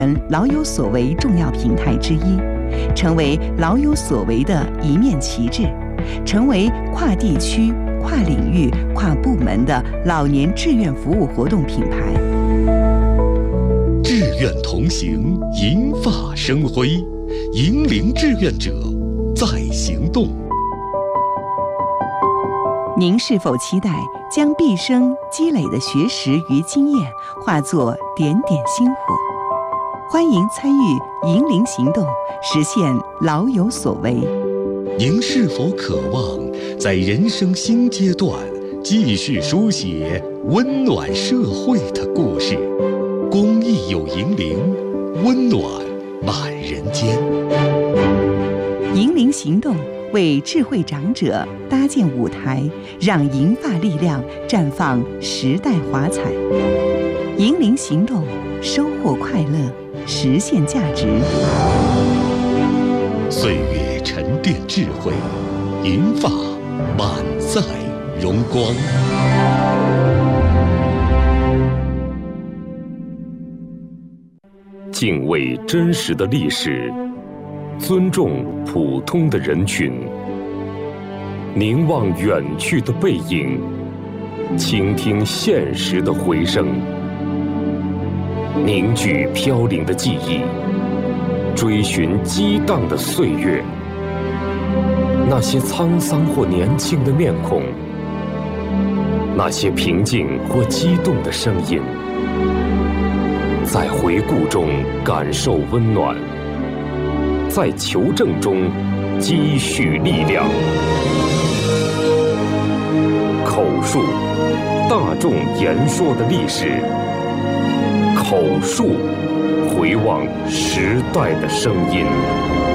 老有所为重要平台之一，成为老有所为的一面旗帜，成为跨地区、跨领域、跨部门的老年志愿服务活动品牌。 志愿同行，银发生辉，引领志愿者在行动。 您是否期待将毕生积累的学识与经验化作点点星火？欢迎参与引领行动，实现老有所为。 您是否渴望在人生新阶段继续书写温暖社会的故事？公益有引领，温暖满人间。 引领行动为智慧长者搭建舞台，让银发力量绽放时代华彩。引领行动，收获快乐，实现价值。 岁月沉淀智慧，银发满载荣光。 敬畏真实的历史，尊重普通的人群，凝望远去的背影，倾听现实的回声，凝聚飘零的记忆，追寻激荡的岁月。那些沧桑或年轻的面孔，那些平静或激动的声音，在回顾中感受温暖，在求证中积蓄力量。口述大众言说的历史，口述回望时代的声音。